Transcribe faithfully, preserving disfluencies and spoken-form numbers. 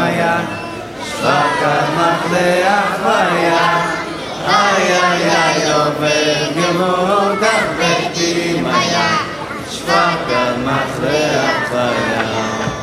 מיה, שפקת מחלח ויה, איי איי איי עובר גמור דחבתי מיה, שפקת מחלח